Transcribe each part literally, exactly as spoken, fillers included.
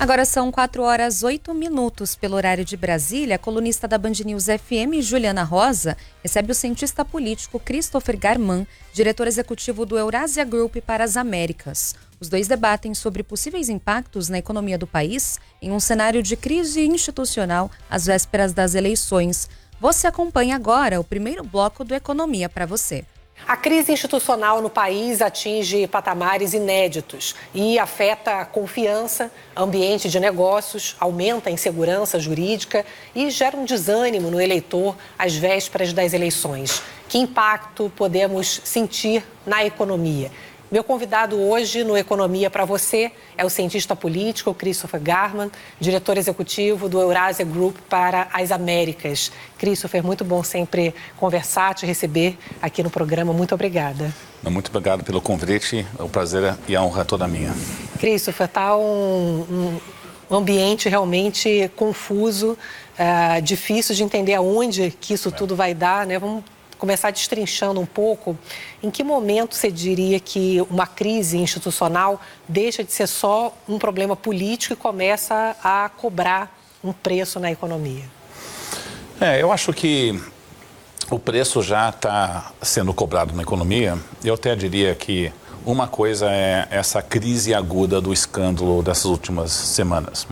Agora são quatro horas oito minutos pelo horário de Brasília. A colunista da Band News F M, Juliana Rosa, recebe o cientista político Christopher Garman, diretor executivo do Eurasia Group para as Américas. Os dois debatem sobre possíveis impactos na economia do país em um cenário de crise institucional às vésperas das eleições. Você acompanha agora o primeiro bloco do Economia para você. A crise institucional no país atinge patamares inéditos e afeta a confiança, ambiente de negócios, aumenta a insegurança jurídica e gera um desânimo no eleitor às vésperas das eleições. Que impacto podemos sentir na economia? Meu convidado hoje no Economia para você é o cientista político Christopher Garman, diretor executivo do Eurasia Group para as Américas. Christopher, muito bom sempre conversar, te receber aqui no programa. Muito obrigada. Muito obrigado pelo convite. É um prazer e a honra é toda minha. Christopher, está um, um ambiente realmente confuso, uh, difícil de entender aonde que isso tudo vai dar, né? Vamos começar destrinchando um pouco. Em que momento você diria que uma crise institucional deixa de ser só um problema político e começa a cobrar um preço na economia? É, eu acho que o preço já está sendo cobrado na economia. Eu até diria que uma coisa é essa crise aguda do escândalo dessas últimas semanas.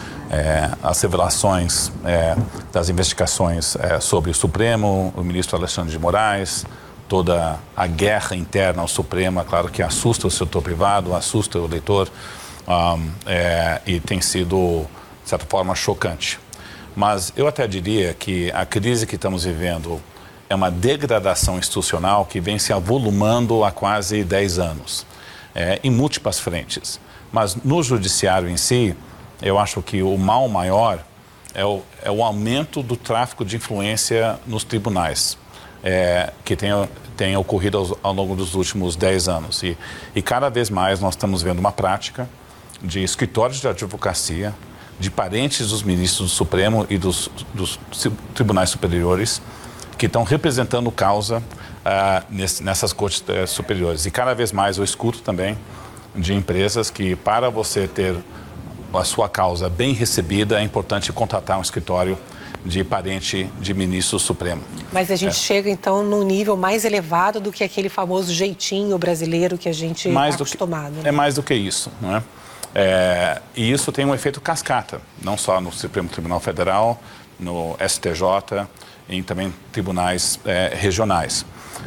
É, as revelações é, das investigações é, sobre o Supremo, o ministro Alexandre de Moraes, toda a guerra interna ao Supremo, é claro que assusta o setor privado, assusta o eleitor um, é, e tem sido, de certa forma, chocante. Mas eu até diria que a crise que estamos vivendo é uma degradação institucional que vem se avolumando há quase dez anos, é, em múltiplas frentes. Mas no judiciário em si, eu acho que o mal maior é o, é o aumento do tráfico de influência nos tribunais, é, que tem, tem ocorrido ao, ao longo dos últimos dez anos. E, e cada vez mais nós estamos vendo uma prática de escritórios de advocacia, de parentes dos ministros do Supremo e dos, dos tribunais superiores, que estão representando causa ah, nesse, nessas cortes eh, superiores. E cada vez mais eu escuto também de empresas que, para você ter a sua causa bem recebida, é importante contratar um escritório de parente de ministro supremo. Mas a gente é. chega, então, num nível mais elevado do que aquele famoso jeitinho brasileiro que a gente está acostumado. Que, né? É mais do que isso, não é? É, e isso tem um efeito cascata, não só no Supremo Tribunal Federal, no S T J e também tribunais é, regionais.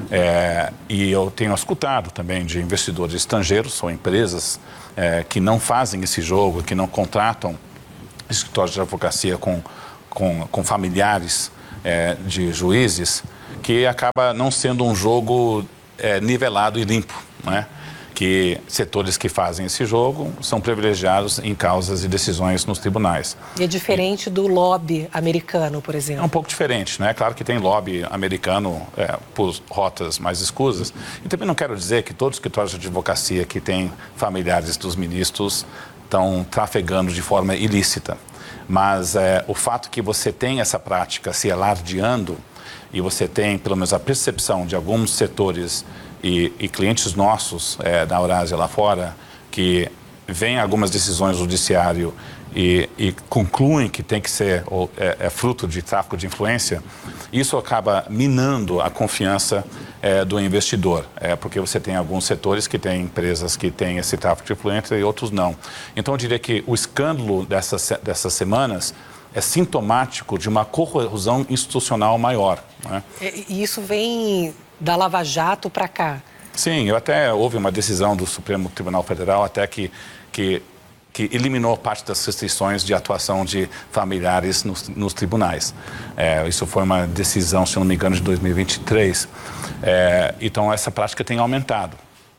É, e eu tenho escutado também de investidores estrangeiros ou empresas é, que não fazem esse jogo, que não contratam escritórios de advocacia com, com, com familiares é, de juízes, que acaba não sendo um jogo é, nivelado e limpo, né? Que setores que fazem esse jogo são privilegiados em causas e decisões nos tribunais. E é diferente e... do lobby americano, por exemplo? É um pouco diferente, né? Claro que tem lobby americano é, por rotas mais escusas. E também não quero dizer que todos os escritórios de advocacia que têm familiares dos ministros estão trafegando de forma ilícita. Mas é, o fato que você tem essa prática se alardeando e você tem, pelo menos, a percepção de alguns setores E, e clientes nossos é, da Eurasia lá fora, que veem algumas decisões do judiciário e, e concluem que tem que ser ou, é, é fruto de tráfico de influência, isso acaba minando a confiança é, do investidor, é, porque você tem alguns setores que têm empresas que têm esse tráfico de influência e outros não. Então eu diria que o escândalo dessas, dessas semanas é sintomático de uma corrosão institucional maior, né? E isso vem da Lava Jato para cá? Sim, eu até houve uma decisão do Supremo Tribunal Federal até que, que, que eliminou parte das restrições de atuação de familiares nos, nos tribunais. É, isso foi uma decisão, se não me engano, de dois mil e vinte e três. É, então, essa prática tem aumentado.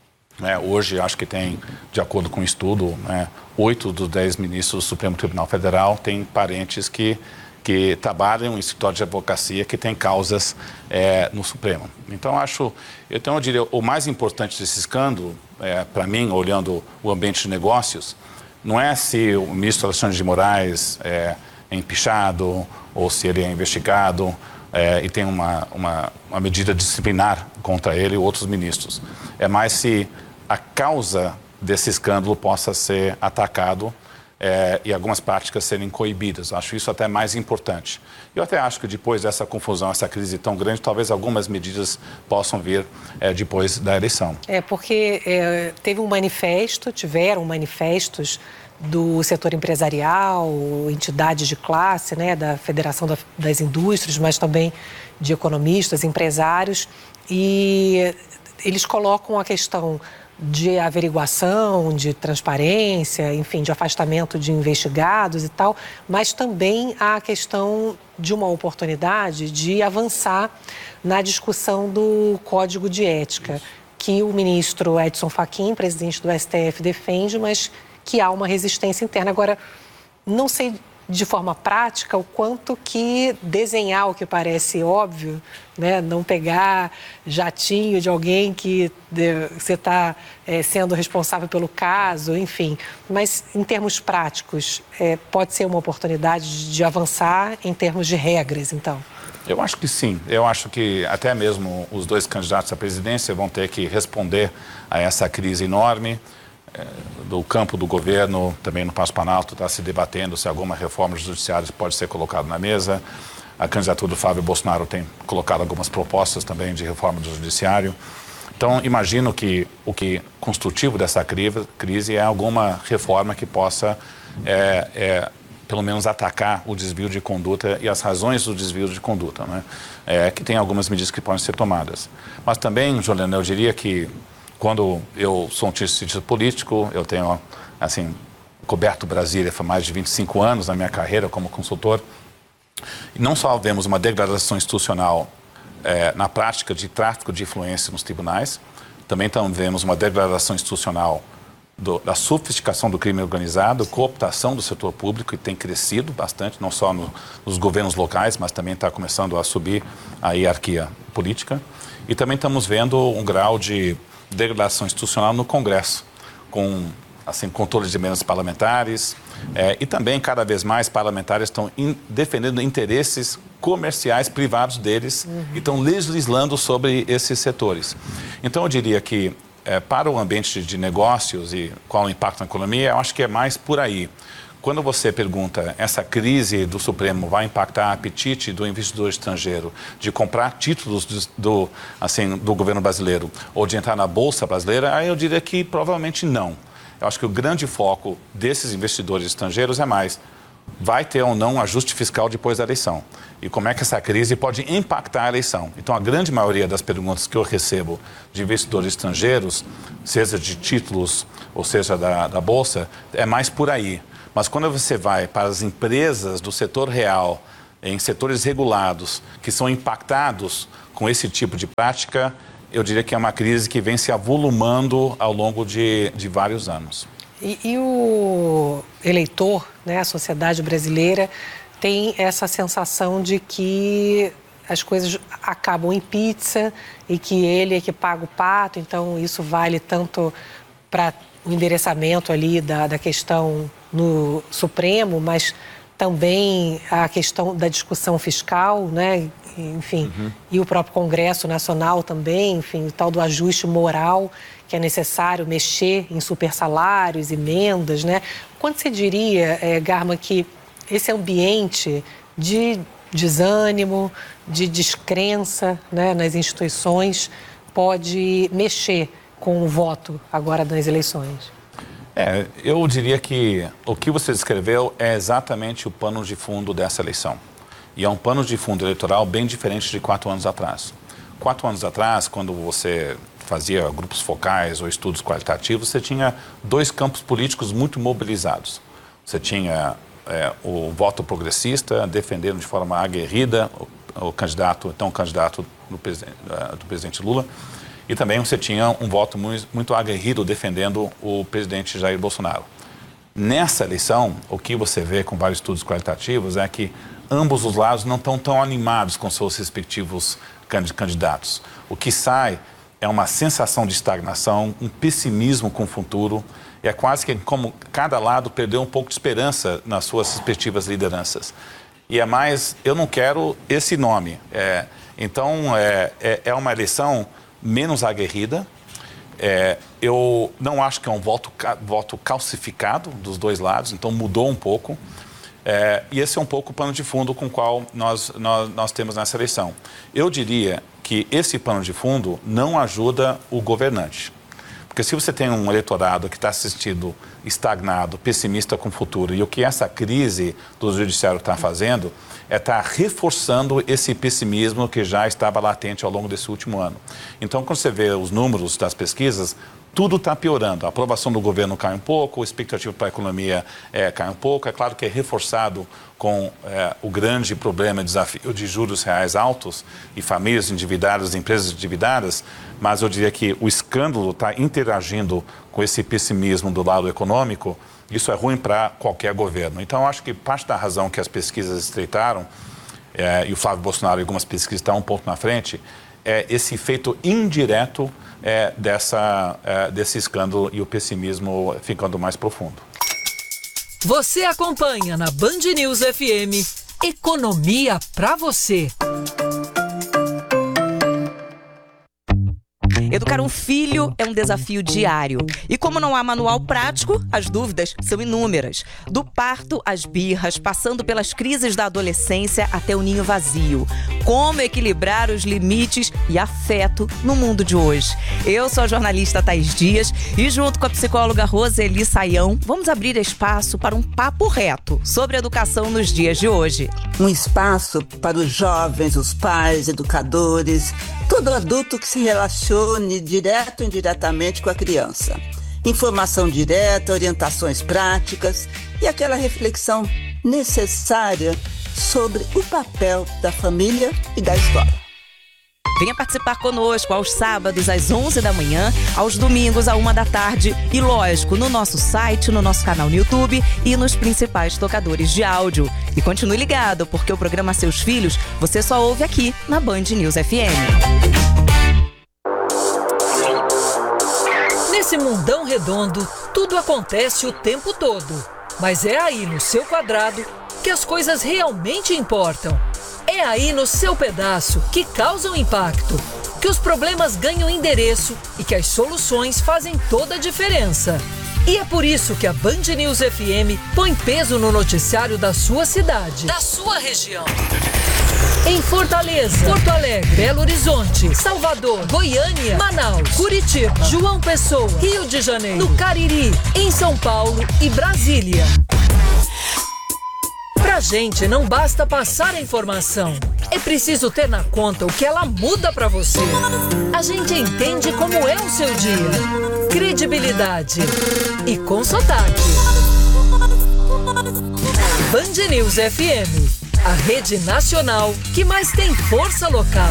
É, hoje, acho que tem, de acordo com o estudo, né, oito dos dez ministros do Supremo Tribunal Federal têm parentes que que trabalham em escritório de advocacia que tem causas é, no Supremo. Então, acho, então, eu diria, o mais importante desse escândalo, é, para mim, olhando o ambiente de negócios, não é se o ministro Alexandre de Moraes é, é empichado ou se ele é investigado é, e tem uma, uma, uma medida disciplinar contra ele e outros ministros. É mais se a causa desse escândalo possa ser atacado é, e algumas práticas serem coibidas. Acho isso até mais importante. Eu até acho que depois dessa confusão, essa crise tão grande, talvez algumas medidas possam vir é, depois da eleição. É, porque é, teve um manifesto, tiveram manifestos do setor empresarial, entidades de classe, né, da Federação das Indústrias, mas também de economistas, empresários, e eles colocam a questão de averiguação, de transparência, enfim, de afastamento de investigados e tal, mas também a questão de uma oportunidade de avançar na discussão do Código de Ética, que o ministro Edson Fachin, presidente do S T F, defende, mas que há uma resistência interna. Agora, não sei de forma prática o quanto que desenhar o que parece óbvio, né? Não pegar jatinho de alguém que de, você está é, sendo responsável pelo caso, enfim. Mas, em termos práticos, é, pode ser uma oportunidade de, de avançar em termos de regras, então? Eu acho que sim. Eu acho que até mesmo os dois candidatos à presidência vão ter que responder a essa crise enorme. Do campo do governo, também no Palácio Planalto, está se debatendo se alguma reforma judiciária pode ser colocada na mesa. A candidatura do Flávio Bolsonaro tem colocado algumas propostas também de reforma do judiciário. Então, imagino que o que construtivo dessa crise é alguma reforma que possa, é, é, pelo menos, atacar o desvio de conduta e as razões do desvio de conduta, né? É, que tem algumas medidas que podem ser tomadas. Mas também, Juliana, eu diria que quando eu sou um cientista político, eu tenho, assim, coberto Brasília há mais de vinte e cinco anos na minha carreira como consultor. E não só vemos uma degradação institucional é, na prática de tráfico de influência nos tribunais, também vemos uma degradação institucional do, da sofisticação do crime organizado, cooptação do setor público, que tem crescido bastante, não só no, nos governos locais, mas também está começando a subir a hierarquia política. E também estamos vendo um grau de degradação institucional no Congresso, com assim, controle de emendas parlamentares, é, e também cada vez mais parlamentares estão in, defendendo interesses comerciais privados deles uhum. e estão legislando sobre esses setores. Então eu diria que é, para o ambiente de negócios e qual o impacto na economia, eu acho que é mais por aí. Quando você pergunta, essa crise do Supremo vai impactar o apetite do investidor estrangeiro de comprar títulos do, do, assim, do governo brasileiro ou de entrar na Bolsa brasileira, aí eu diria que provavelmente não. Eu acho que o grande foco desses investidores estrangeiros é mais, vai ter ou não um ajuste fiscal depois da eleição? E como é que essa crise pode impactar a eleição? Então, a grande maioria das perguntas que eu recebo de investidores estrangeiros, seja de títulos ou seja da, da Bolsa, é mais por aí. Mas quando você vai para as empresas do setor real, em setores regulados, que são impactados com esse tipo de prática, eu diria que é uma crise que vem se avolumando ao longo de, de vários anos. E, e o eleitor, né, a sociedade brasileira, tem essa sensação de que as coisas acabam em pizza e que ele é que paga o pato, então isso vale tanto para o endereçamento ali da, da questão no Supremo, mas também a questão da discussão fiscal, né? Enfim, uhum. e o próprio Congresso Nacional também, enfim, o tal do ajuste moral que é necessário mexer em supersalários, emendas, né? Quando você diria, é, Garma, que esse ambiente de desânimo, de descrença, né, nas instituições pode mexer com o voto agora nas eleições? É, eu diria que o que você descreveu é exatamente o pano de fundo dessa eleição. E é um pano de fundo eleitoral bem diferente de quatro anos atrás. Quatro anos atrás, quando você fazia grupos focais ou estudos qualitativos, você tinha dois campos políticos muito mobilizados. Você tinha é, o voto progressista defendendo de forma aguerrida o, o candidato, então o candidato do presidente, do presidente Lula, e também você tinha um voto muito, muito aguerrido defendendo o presidente Jair Bolsonaro. Nessa eleição, o que você vê com vários estudos qualitativos é que ambos os lados não estão tão animados com seus respectivos candidatos. O que sai é uma sensação de estagnação, um pessimismo com o futuro. É quase que como cada lado perdeu um pouco de esperança nas suas respectivas lideranças. E é mais, eu não quero esse nome. É, então, é, é, é uma eleição menos aguerrida. É, eu não acho que é um voto, voto calcificado dos dois lados, então mudou um pouco. É, e esse é um pouco o pano de fundo com o qual nós, nós, nós temos nessa eleição. Eu diria que esse pano de fundo não ajuda o governante. Porque se você tem um eleitorado que está se sentindo estagnado, pessimista com o futuro, e o que essa crise do judiciário está fazendo é estar tá reforçando esse pessimismo que já estava latente ao longo desse último ano. Então, quando você vê os números das pesquisas, tudo está piorando. A aprovação do governo cai um pouco, a expectativa para a economia é, cai um pouco. É claro que é reforçado com é, o grande problema e desafio de juros reais altos e famílias endividadas, empresas endividadas, mas eu diria que o escândalo está interagindo com esse pessimismo do lado econômico. Isso é ruim para qualquer governo. Então, eu acho que parte da razão que as pesquisas estreitaram, é, e o Flávio Bolsonaro e algumas pesquisas estão um ponto na frente, é esse efeito indireto é, dessa, é, desse escândalo e o pessimismo ficando mais profundo. Você acompanha na Band News F M Economia pra você. Educar um filho é um desafio diário. E como não há manual prático, as dúvidas são inúmeras. Do parto às birras, passando pelas crises da adolescência até o ninho vazio. Como equilibrar os limites e afeto no mundo de hoje? Eu sou a jornalista Thaís Dias e junto com a psicóloga Roseli Saião, vamos abrir espaço para um papo reto sobre educação nos dias de hoje. Um espaço para os jovens, os pais, educadores, todo adulto que se relacione direto ou indiretamente com a criança. Informação direta, orientações práticas e aquela reflexão necessária sobre o papel da família e da escola. Venha participar conosco aos sábados às onze da manhã, aos domingos à uma da tarde e, lógico, no nosso site, no nosso canal no YouTube e nos principais tocadores de áudio. E continue ligado, porque o programa Seus Filhos você só ouve aqui na Band News F M. Nesse mundão redondo, tudo acontece o tempo todo. Mas é aí no seu quadrado que as coisas realmente importam. É aí no seu pedaço que causam impacto, que os problemas ganham endereço e que as soluções fazem toda a diferença. E é por isso que a Band News F M põe peso no noticiário da sua cidade, da sua região. Em Fortaleza, Porto Alegre, Belo Horizonte, Salvador, Goiânia, Manaus, Curitiba, João Pessoa, Rio de Janeiro, no Cariri, em São Paulo e Brasília. Pra gente não basta passar a informação, é preciso ter na conta o que ela muda pra você. A gente entende como é o seu dia, credibilidade e com sotaque. Band News F M, a rede nacional que mais tem força local.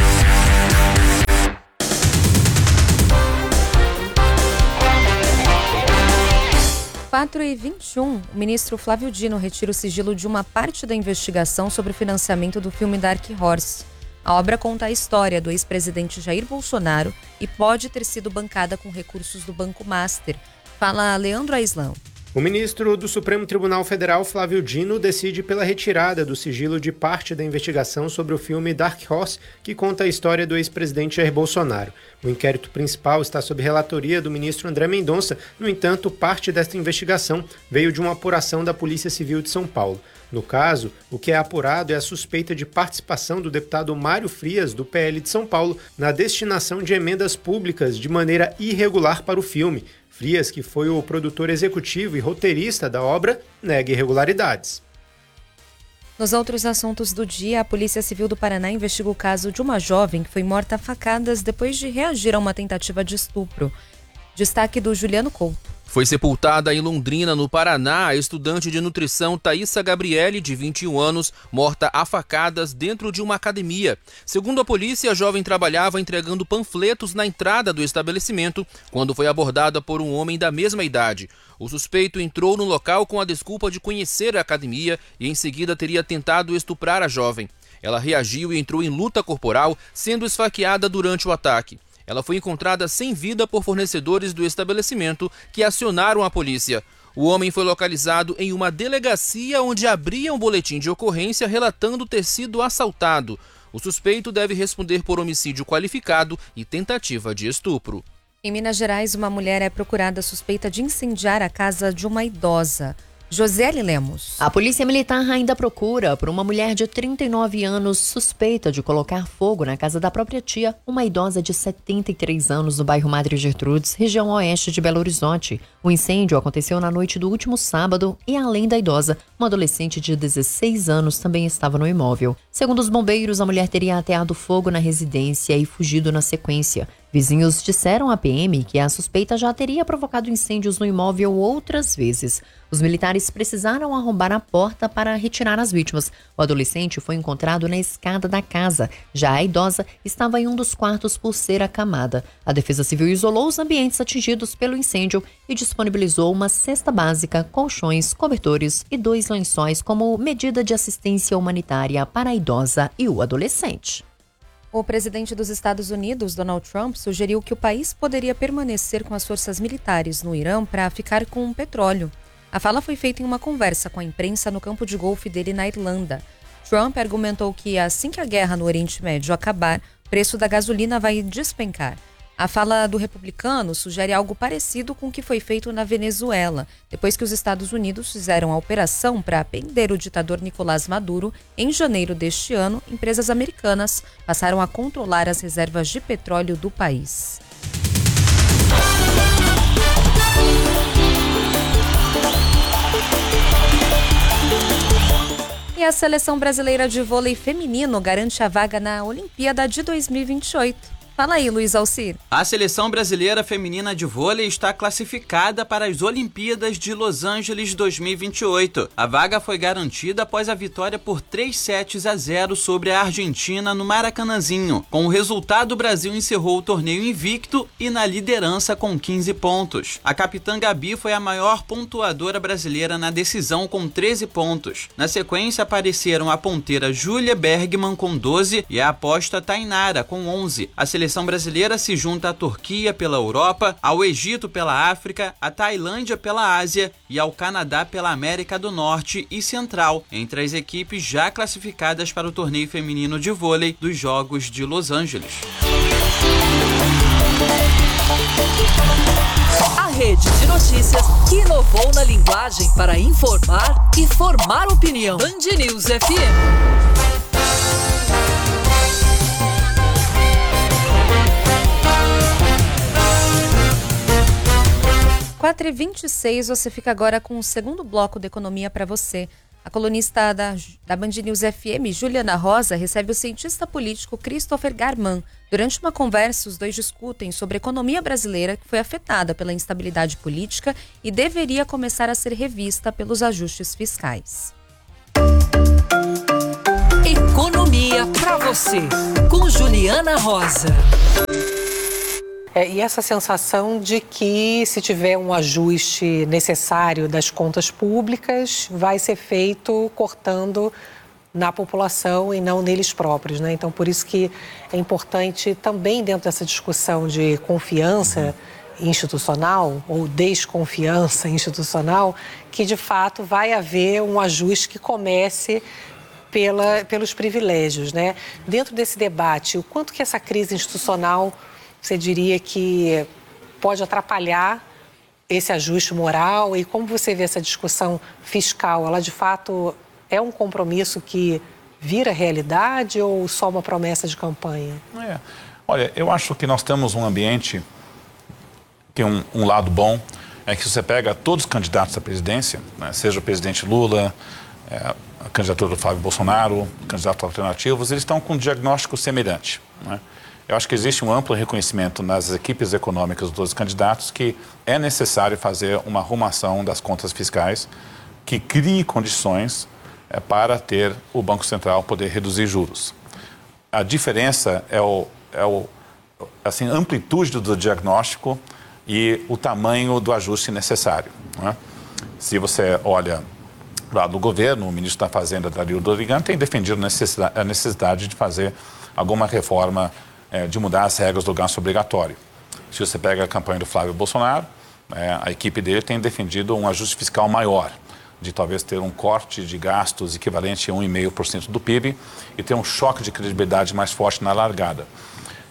quatro e vinte e um, o ministro Flávio Dino retira o sigilo de uma parte da investigação sobre o financiamento do filme Dark Horse. A obra conta a história do ex-presidente Jair Bolsonaro e pode ter sido bancada com recursos do Banco Master. Fala Leandro Aislão. O ministro do Supremo Tribunal Federal, Flávio Dino, decide pela retirada do sigilo de parte da investigação sobre o filme Dark Horse, que conta a história do ex-presidente Jair Bolsonaro. O inquérito principal está sob relatoria do ministro André Mendonça. No entanto, parte desta investigação veio de uma apuração da Polícia Civil de São Paulo. No caso, o que é apurado é a suspeita de participação do deputado Mário Frias, do P L de São Paulo, na destinação de emendas públicas de maneira irregular para o filme. Frias, que foi o produtor executivo e roteirista da obra, nega irregularidades. Nos outros assuntos do dia, a Polícia Civil do Paraná investiga o caso de uma jovem que foi morta a facadas depois de reagir a uma tentativa de estupro. Destaque do Juliano Couto. Foi sepultada em Londrina, no Paraná, a estudante de nutrição Thaísa Gabriele, de vinte e um anos, morta a facadas dentro de uma academia. Segundo a polícia, a jovem trabalhava entregando panfletos na entrada do estabelecimento quando foi abordada por um homem da mesma idade. O suspeito entrou no local com a desculpa de conhecer a academia e em seguida teria tentado estuprar a jovem. Ela reagiu e entrou em luta corporal, sendo esfaqueada durante o ataque. Ela foi encontrada sem vida por fornecedores do estabelecimento que acionaram a polícia. O homem foi localizado em uma delegacia onde abria um boletim de ocorrência relatando ter sido assaltado. O suspeito deve responder por homicídio qualificado e tentativa de estupro. Em Minas Gerais, uma mulher é procurada suspeita de incendiar a casa de uma idosa. Josiele Lemos. A polícia militar ainda procura por uma mulher de trinta e nove anos suspeita de colocar fogo na casa da própria tia, uma idosa de setenta e três anos no bairro Madre Gertrudes, região oeste de Belo Horizonte. O incêndio aconteceu na noite do último sábado e, além da idosa, uma adolescente de dezesseis anos também estava no imóvel. Segundo os bombeiros, a mulher teria ateado fogo na residência e fugido na sequência. Vizinhos disseram à P M que a suspeita já teria provocado incêndios no imóvel outras vezes. Os militares precisaram arrombar a porta para retirar as vítimas. O adolescente foi encontrado na escada da casa. Já a idosa estava em um dos quartos por ser acamada. A Defesa Civil isolou os ambientes atingidos pelo incêndio e disponibilizou uma cesta básica, colchões, cobertores e dois lençóis como medida de assistência humanitária para a idosa e o adolescente. O presidente dos Estados Unidos, Donald Trump, sugeriu que o país poderia permanecer com as forças militares no Irã para ficar com o petróleo. A fala foi feita em uma conversa com a imprensa no campo de golfe dele na Irlanda. Trump argumentou que assim que a guerra no Oriente Médio acabar, o preço da gasolina vai despencar. A fala do republicano sugere algo parecido com o que foi feito na Venezuela, depois que os Estados Unidos fizeram a operação para prender o ditador Nicolás Maduro. Em janeiro deste ano, empresas americanas passaram a controlar as reservas de petróleo do país. E a seleção brasileira de vôlei feminino garante a vaga na Olimpíada de dois mil e vinte e oito. Fala aí, Luiz Alcir. A seleção brasileira feminina de vôlei está classificada para as Olimpíadas de Los Angeles dois mil e vinte e oito. A vaga foi garantida após a vitória por três sets a zero sobre a Argentina no Maracanãzinho. Com o resultado, o Brasil encerrou o torneio invicto e na liderança com quinze pontos. A capitã Gabi foi a maior pontuadora brasileira na decisão com treze pontos. Na sequência, apareceram a ponteira Júlia Bergman com doze e a aposta Tainara com onze. A seleção A seleção brasileira se junta à Turquia pela Europa, ao Egito pela África, à Tailândia pela Ásia e ao Canadá pela América do Norte e Central, entre as equipes já classificadas para o torneio feminino de vôlei dos Jogos de Los Angeles. A rede de notícias que inovou na linguagem para informar e formar opinião. Band News F M. quatro e vinte e seis, você fica agora com o segundo bloco da Economia para você. A colunista da, da Band News F M, Juliana Rosa, recebe o cientista político Christopher Garman. Durante uma conversa, os dois discutem sobre a economia brasileira que foi afetada pela instabilidade política e deveria começar a ser revista pelos ajustes fiscais. Economia para você, com Juliana Rosa. É, e essa sensação de que, se tiver um ajuste necessário das contas públicas, vai ser feito cortando na população e não neles próprios, né? Então, por isso que é importante também, dentro dessa discussão de confiança institucional ou desconfiança institucional, que, de fato, vai haver um ajuste que comece pela, pelos privilégios, né? Dentro desse debate, o quanto que essa crise institucional você diria que pode atrapalhar esse ajuste moral e como você vê essa discussão fiscal? Ela, de fato, é um compromisso que vira realidade ou só uma promessa de campanha? É. Olha, eu acho que nós temos um ambiente que um, um lado bom é que você pega todos os candidatos à presidência, né, seja o presidente Lula, é, a candidatura do Flávio Bolsonaro, candidatos alternativos, eles estão com um diagnóstico semelhante, né? Eu acho que existe um amplo reconhecimento nas equipes econômicas dos candidatos que é necessário fazer uma arrumação das contas fiscais que crie condições é, para ter o Banco Central poder reduzir juros. A diferença é, o, é o, assim, a amplitude do diagnóstico e o tamanho do ajuste necessário, né? Se você olha lá do governo, o ministro da Fazenda, Dario Dorigan, tem defendido a necessidade de fazer alguma reforma É, de mudar as regras do gasto obrigatório. Se você pega a campanha do Flávio Bolsonaro, é, a equipe dele tem defendido um ajuste fiscal maior, de talvez ter um corte de gastos equivalente a um vírgula cinco por cento do P I B e ter um choque de credibilidade mais forte na largada.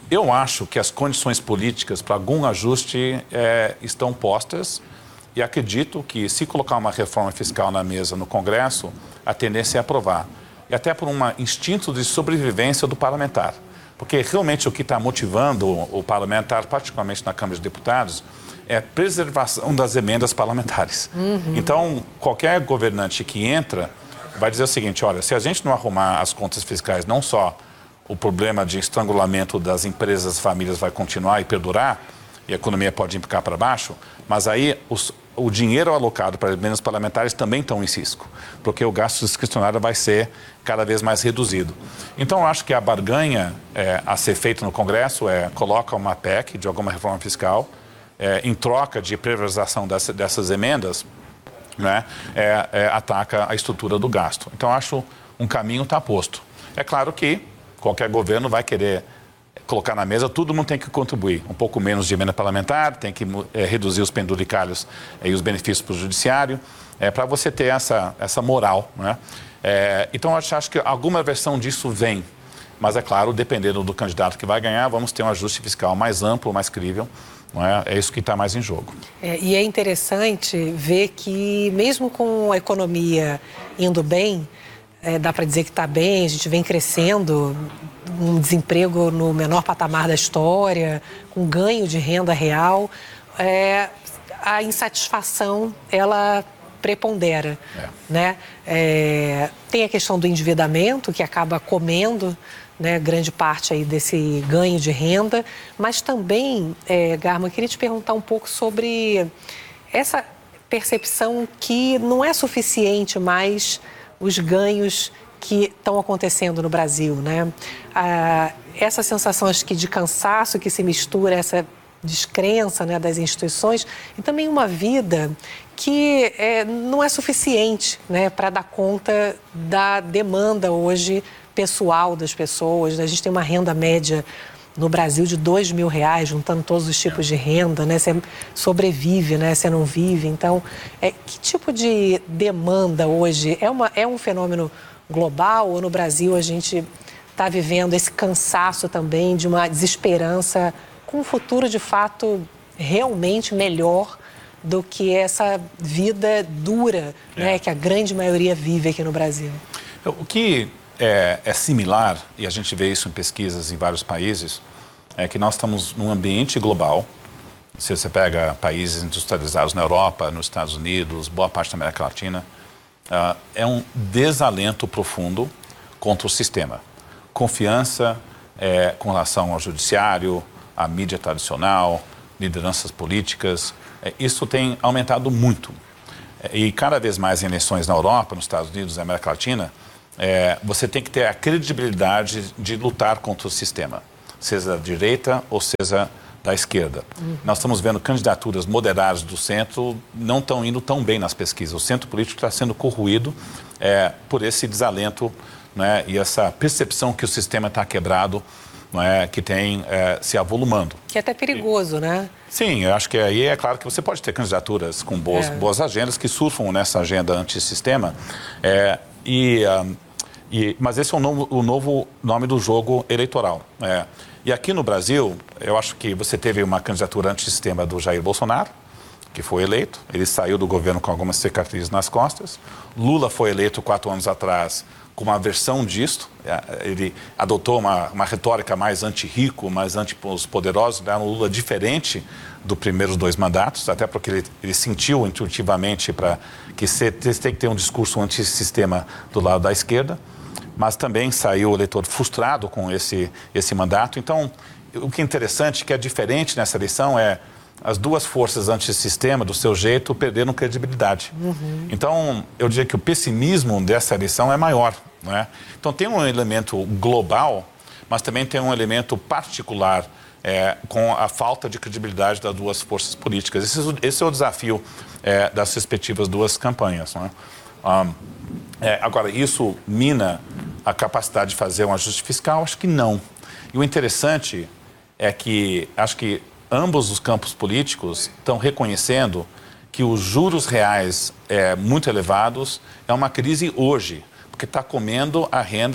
eu acho que as condições políticas para algum ajuste é, estão postas e acredito que se colocar uma reforma fiscal na mesa no Congresso, a tendência é aprovar. E até por um instinto de sobrevivência do parlamentar. Porque realmente o que está motivando o parlamentar, particularmente na Câmara de Deputados, é a preservação das emendas parlamentares. Uhum. Então, qualquer governante que entra vai dizer o seguinte, olha, se a gente não arrumar as contas fiscais, não só o problema de estrangulamento das empresas, famílias vai continuar e perdurar, e a economia pode implicar para baixo, mas aí os, o dinheiro alocado para emendas parlamentares também estão em risco, porque o gasto discricionário vai ser cada vez mais reduzido. Então, eu acho que a barganha é, a ser feita no Congresso é coloca uma P E C de alguma reforma fiscal, é, em troca de priorização dessa, dessas emendas, né, é, é, ataca a estrutura do gasto. Então, acho um caminho está posto. É claro que qualquer governo vai querer colocar na mesa, todo mundo tem que contribuir. Um pouco menos de emenda parlamentar, tem que é, reduzir os penduricalhos é, e os benefícios para o judiciário, é, para você ter essa, essa moral, né? É, então, eu acho, acho que alguma versão disso vem. Mas, é claro, dependendo do candidato que vai ganhar, vamos ter um ajuste fiscal mais amplo, mais crível. Não é? É isso que está mais em jogo. É, e é interessante ver que, mesmo com a economia indo bem, é, dá para dizer que está bem, a gente vem crescendo, um desemprego no menor patamar da história, com ganho de renda real, é, a insatisfação, ela prepondera, é. Né? É, tem a questão do endividamento, que acaba comendo, né, grande parte aí desse ganho de renda, mas também, é, Garma, eu queria te perguntar um pouco sobre essa percepção que não é suficiente mais os ganhos que estão acontecendo no Brasil, né? Ah, essa sensação, acho que, de cansaço que se mistura, essa descrença, né, das instituições, e também uma vida que é, não é suficiente, né, para dar conta da demanda hoje pessoal das pessoas. A gente tem uma renda média no Brasil de dois mil reais, juntando todos os tipos de renda, né? Você sobrevive, né? Você não vive. Então, é, que tipo de demanda hoje? É, uma, é um fenômeno global ou no Brasil a gente está vivendo esse cansaço também de uma desesperança com um futuro, de fato, realmente melhor do que essa vida dura, é. né, que a grande maioria vive aqui no Brasil? O que é, é similar, e a gente vê isso em pesquisas em vários países, é que nós estamos num ambiente global. Se você pega países industrializados na Europa, nos Estados Unidos, boa parte da América Latina, uh, é um desalento profundo contra o sistema. Confiança é, com relação ao judiciário, à mídia tradicional, lideranças políticas, é, isso tem aumentado muito. É, e cada vez mais em eleições na Europa, nos Estados Unidos, na América Latina, é, você tem que ter a credibilidade de lutar contra o sistema, seja da direita ou seja da esquerda. Uhum. Nós estamos vendo candidaturas moderadas do centro não estão indo tão bem nas pesquisas. O centro político está sendo corroído é, por esse desalento, né, e essa percepção que o sistema está quebrado, não é, que tem é, se avolumando. Que é até perigoso, e, né? Sim, eu acho que aí é claro que você pode ter candidaturas com boas, é. boas agendas, que surfam nessa agenda antissistema, é, e, um, e, mas esse é o novo, o novo nome do jogo eleitoral. É. E aqui no Brasil, eu acho que você teve uma candidatura antissistema do Jair Bolsonaro, que foi eleito, ele saiu do governo com algumas cicatrizes nas costas. Lula foi eleito quatro anos atrás com uma versão disto, ele adotou uma, uma retórica mais anti-rico, mais anti-os poderosos, era um Lula diferente dos primeiros dois mandatos, até porque ele, ele sentiu intuitivamente para que você tem que ter um discurso antissistema do lado da esquerda, mas também saiu o eleitor frustrado com esse, esse mandato. Então, o que é interessante, que é diferente nessa eleição, é as duas forças antissistema, do seu jeito, perderam credibilidade. Uhum. Então, eu diria que o pessimismo dessa eleição é maior, não é? Então, tem um elemento global, mas também tem um elemento particular é, com a falta de credibilidade das duas forças políticas. Esse, esse é o desafio é, das respectivas duas campanhas, não é? Um, é, agora, isso mina a capacidade de fazer um ajuste fiscal? Acho que não. E o interessante é que, acho que ambos os campos políticos estão reconhecendo que os juros reais é, muito elevados é uma crise hoje, porque está comendo a renda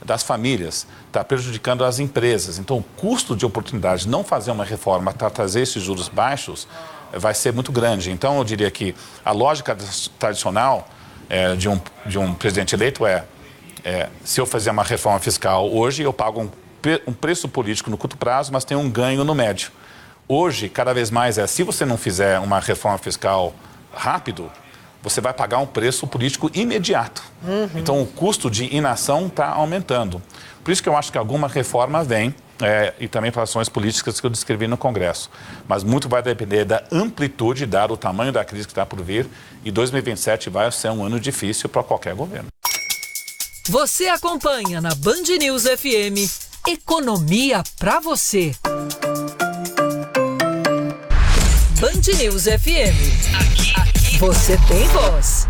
das famílias, está prejudicando as empresas. Então, o custo de oportunidade de não fazer uma reforma para trazer esses juros baixos vai ser muito grande. Então, eu diria que a lógica tradicional é, de, um, de um presidente eleito é, é, se eu fizer uma reforma fiscal hoje, eu pago um, um preço político no curto prazo, mas tenho um ganho no médio. Hoje, cada vez mais é, se você não fizer uma reforma fiscal rápido, você vai pagar um preço político imediato. Uhum. Então, o custo de inação está aumentando. Por isso que eu acho que alguma reforma vem, é, e também para ações políticas que eu descrevi no Congresso. Mas muito vai depender da amplitude, dado o tamanho da crise que está por vir. E dois mil e vinte e sete vai ser um ano difícil para qualquer governo. Você acompanha na Band News F M Economia para você. Band News F M. Aqui, aqui. Você tem voz.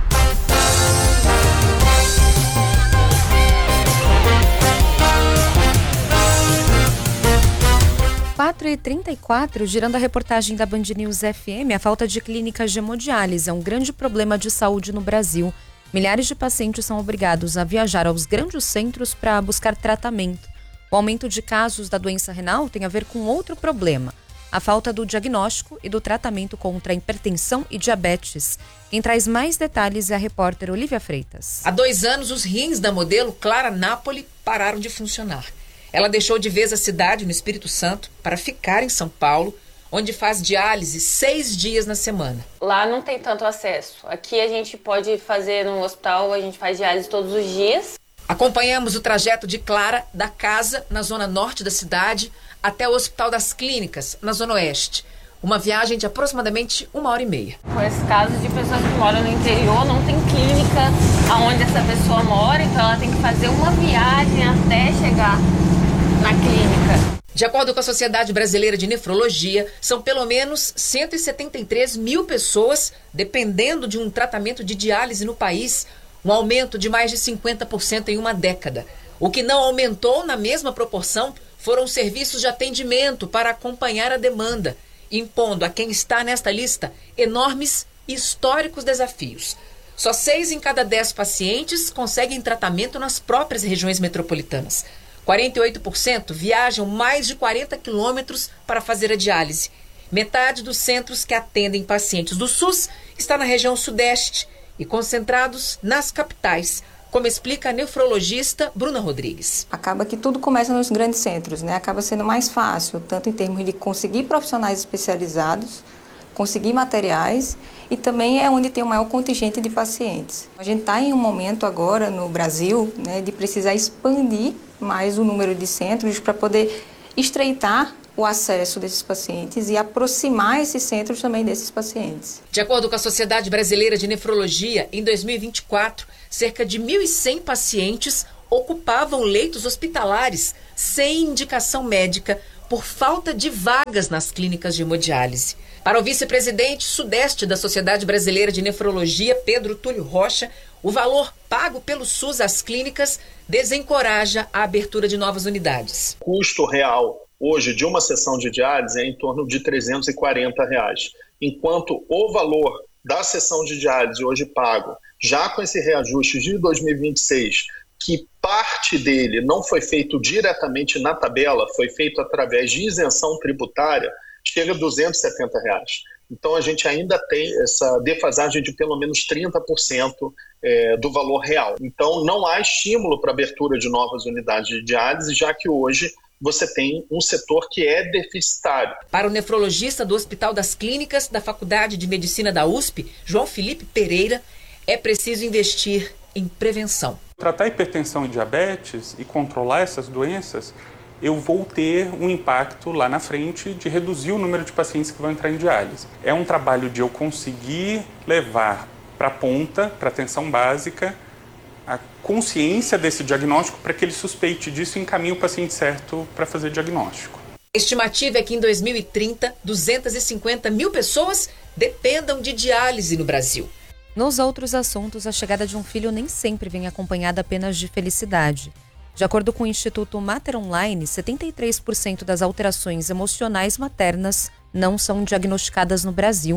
quatro e trinta e quatro, girando a reportagem da Band News F M, a falta de clínicas de hemodiálise é um grande problema de saúde no Brasil. Milhares de pacientes são obrigados a viajar aos grandes centros para buscar tratamento. O aumento de casos da doença renal tem a ver com outro problema: a falta do diagnóstico e do tratamento contra a hipertensão e diabetes. Quem traz mais detalhes é a repórter Olivia Freitas. Há dois anos, os rins da modelo Clara Napoli pararam de funcionar. Ela deixou de vez a cidade no Espírito Santo para ficar em São Paulo, onde faz diálise seis dias na semana. Lá não tem tanto acesso. Aqui a gente pode fazer no hospital, a gente faz diálise todos os dias. Acompanhamos o trajeto de Clara da casa, na zona norte da cidade, até o Hospital das Clínicas, na zona oeste. Uma viagem de aproximadamente uma hora e meia. Com esse caso de pessoas que moram no interior, não tem clínica onde essa pessoa mora, então ela tem que fazer uma viagem até chegar na clínica. De acordo com a Sociedade Brasileira de Nefrologia, são pelo menos cento e setenta e três mil pessoas dependendo de um tratamento de diálise no país, um aumento de mais de cinquenta por cento em uma década. O que não aumentou na mesma proporção foram os serviços de atendimento para acompanhar a demanda, impondo a quem está nesta lista enormes e históricos desafios. Só seis em cada dez pacientes conseguem tratamento nas próprias regiões metropolitanas. quarenta e oito por cento viajam mais de quarenta quilômetros para fazer a diálise. Metade dos centros que atendem pacientes do SUS está na região sudeste e concentrados nas capitais, como explica a nefrologista Bruna Rodrigues. Acaba que tudo começa nos grandes centros, né? Acaba sendo mais fácil, tanto em termos de conseguir profissionais especializados, conseguir materiais, e também é onde tem o maior contingente de pacientes. A gente está em um momento agora no Brasil, né, de precisar expandir mais o número de centros para poder estreitar o acesso desses pacientes e aproximar esses centros também desses pacientes. De acordo com a Sociedade Brasileira de Nefrologia, em dois mil e vinte e quatro, cerca de mil e cem pacientes ocupavam leitos hospitalares sem indicação médica por falta de vagas nas clínicas de hemodiálise. Para o vice-presidente sudeste da Sociedade Brasileira de Nefrologia, Pedro Túlio Rocha, o valor pago pelo SUS às clínicas desencoraja a abertura de novas unidades. O custo real hoje de uma sessão de diálise é em torno de trezentos e quarenta reais, enquanto o valor da sessão de diálise hoje pago, já com esse reajuste de dois mil e vinte e seis, que parte dele não foi feito diretamente na tabela, foi feito através de isenção tributária, chega a duzentos e setenta reais. Então a gente ainda tem essa defasagem de pelo menos trinta por cento é, do valor real. Então não há estímulo para a abertura de novas unidades de diálise, já que hoje você tem um setor que é deficitário. Para o nefrologista do Hospital das Clínicas da Faculdade de Medicina da U S P, João Felipe Pereira, é preciso investir em prevenção. Tratar hipertensão e diabetes e controlar essas doenças, eu vou ter um impacto lá na frente de reduzir o número de pacientes que vão entrar em diálise. É um trabalho de eu conseguir levar para a ponta, para a atenção básica, a consciência desse diagnóstico para que ele suspeite disso e encaminhe o paciente certo para fazer diagnóstico. A estimativa é que em dois mil e trinta, duzentas e cinquenta mil pessoas dependam de diálise no Brasil. Nos outros assuntos, a chegada de um filho nem sempre vem acompanhada apenas de felicidade. De acordo com o Instituto Mater Online, setenta e três por cento das alterações emocionais maternas não são diagnosticadas no Brasil,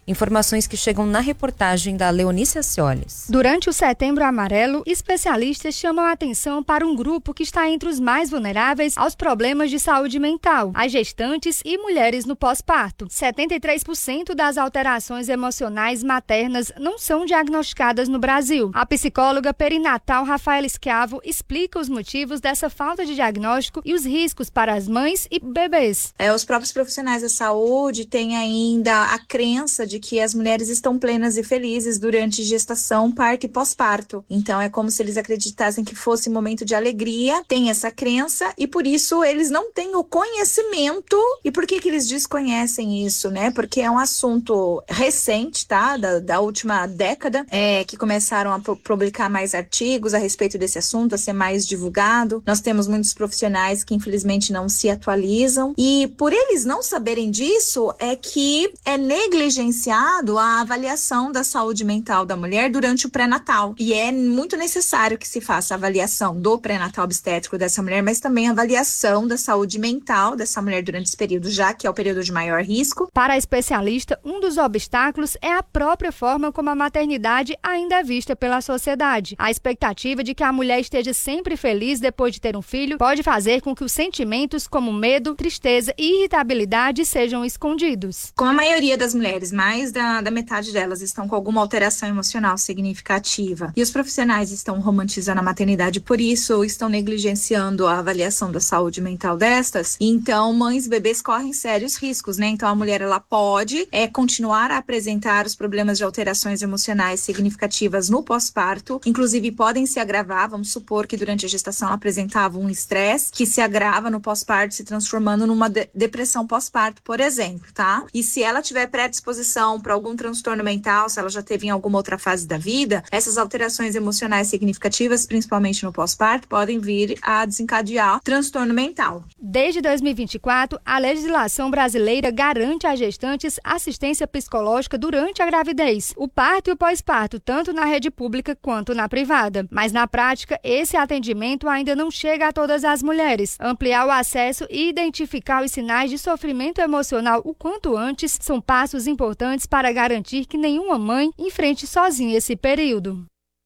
Informações que chegam na reportagem da Leonícia Ciolis. Durante o Setembro Amarelo, especialistas chamam a atenção para um grupo que está entre os mais vulneráveis aos problemas de saúde mental, as gestantes e mulheres no pós-parto. setenta e três por cento das alterações emocionais maternas não são diagnosticadas no Brasil. A psicóloga perinatal Rafaela Schiavo explica os motivos dessa falta de diagnóstico e os riscos para as mães e bebês. É, os próprios profissionais da saúde têm ainda a crença de que as mulheres estão plenas e felizes durante gestação, parto e pós-parto. Então é como se eles acreditassem que fosse momento de alegria, tem essa crença e por isso eles não têm o conhecimento. E por que que eles desconhecem isso, né? Porque é um assunto recente, tá? Da, da última década, é, que começaram a publicar mais artigos a respeito desse assunto, a ser mais divulgado. Nós temos muitos profissionais que infelizmente não se atualizam e por eles não saberem disso é que é negligenciado a avaliação da saúde mental da mulher durante o pré-natal. E é muito necessário que se faça a avaliação do pré-natal obstétrico dessa mulher, mas também a avaliação da saúde mental dessa mulher durante esse período, já que é o período de maior risco. Para a especialista, um dos obstáculos é a própria forma como a maternidade ainda é vista pela sociedade. A expectativa de que a mulher esteja sempre feliz depois de ter um filho pode fazer com que os sentimentos como medo, tristeza e irritabilidade sejam escondidos. Como a maioria das mulheres, mais da, da metade delas estão com alguma alteração emocional significativa e os profissionais estão romantizando a maternidade, por isso estão negligenciando a avaliação da saúde mental destas, então mães e bebês correm sérios riscos, né? Então a mulher ela pode é, continuar a apresentar os problemas de alterações emocionais significativas no pós-parto, inclusive podem se agravar, vamos supor que durante a gestação ela apresentava um estresse que se agrava no pós-parto, se transformando numa de- depressão pós-parto, por exemplo, tá? E se ela tiver predisposição para algum transtorno mental, se ela já teve em alguma outra fase da vida, essas alterações emocionais significativas, principalmente no pós-parto, podem vir a desencadear transtorno mental. Desde dois mil e vinte e quatro, a legislação brasileira garante às gestantes assistência psicológica durante a gravidez, o parto e o pós-parto, tanto na rede pública quanto na privada. Mas na prática, esse atendimento ainda não chega a todas as mulheres. Ampliar o acesso e identificar os sinais de sofrimento emocional o quanto antes são passos importantes para garantir que nenhuma mãe enfrente sozinha esse período.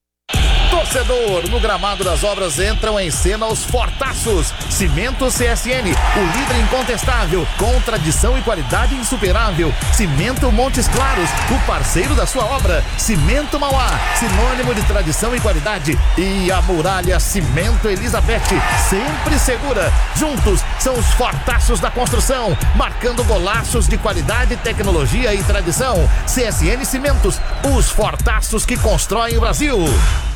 Torcedor, no gramado das obras entram em cena os fortaços. Cimento C S N, o líder incontestável, com tradição e qualidade insuperável. Cimento Montes Claros, o parceiro da sua obra. Cimento Mauá, sinônimo de tradição e qualidade. E a Muralha Cimento Elizabeth, sempre segura. Juntos são os fortaços da construção, marcando golaços de qualidade, tecnologia e tradição. C S N Cimentos, os fortaços que constroem o Brasil.